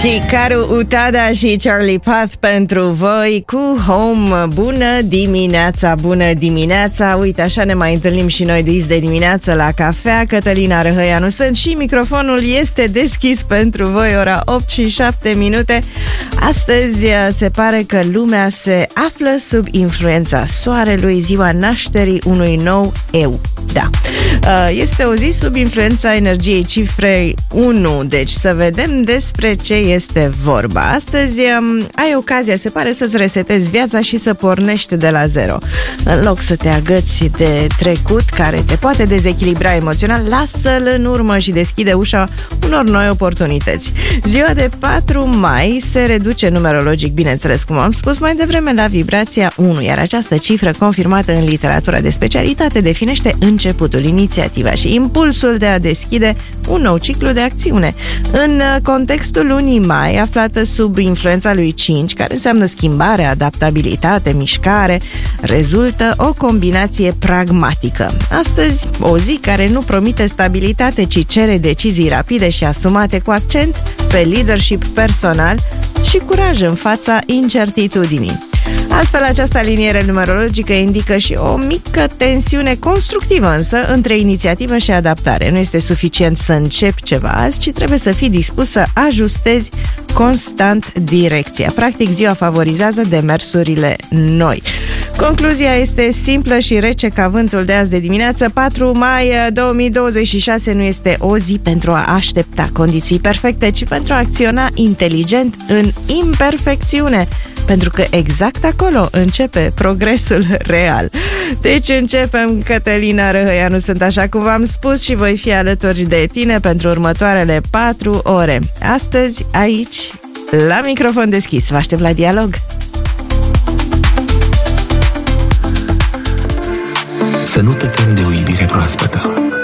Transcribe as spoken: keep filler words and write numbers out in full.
Hikaru Utada și Charlie Puth pentru voi cu Home. Bună dimineața, bună dimineața. Uite, așa ne mai întâlnim și noi de de dimineață la cafea. Cătălina Răhăianu sunt și microfonul este deschis pentru voi. Ora opt și șapte minute. Astăzi se pare că lumea se află sub influența soarelui, ziua nașterii unui nou eu. Da. Este o zi sub influența energiei cifrei unu. Deci să vedem despre ce este vorba. Astăzi um, ai ocazia, se pare, să-ți resetezi viața și să pornești de la zero. În loc să te agăți de trecut care te poate dezechilibra emoțional, lasă-l în urmă și deschide ușa unor noi oportunități. Ziua de patru mai se reduce numerologic, bineînțeles, cum am spus mai devreme, la vibrația unu, iar această cifră confirmată în literatura de specialitate definește începutul, inițiativa și impulsul de a deschide un nou ciclu de acțiune. În contextul lunii mai, aflată sub influența lui cinci, care înseamnă schimbare, adaptabilitate, mișcare, rezultă o combinație pragmatică. Astăzi, o zi care nu promite stabilitate, ci cere decizii rapide și asumate cu accent pe leadership personal și curaj în fața incertitudinii. Altfel, această aliniere numerologică indică și o mică tensiune constructivă, însă, între inițiativă și adaptare. Nu este suficient să începi ceva azi, ci trebuie să fii dispus să ajustezi constant direcția. Practic, ziua favorizează demersurile noi. Concluzia este simplă și rece ca vântul de azi de dimineață. patru mai două mii douăzeci și șase nu este o zi pentru a aștepta condiții perfecte, ci pentru a acționa inteligent în imperfecțiune. Pentru că exact acolo începe progresul real. Deci începem, Cătălina Răhăianu sunt, așa cum v-am spus, și voi fi alături de tine pentru următoarele patru ore. Astăzi, aici, la microfon deschis. Vă aștept la dialog. Să nu te temi de o iubire proaspătă.